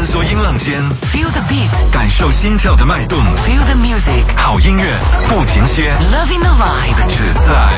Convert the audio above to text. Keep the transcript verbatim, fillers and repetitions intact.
梭音浪间 ，Feel the beat， 感受心跳的脉动 ，Feel the music， 好音乐不停歇 Loving the vibe， 只在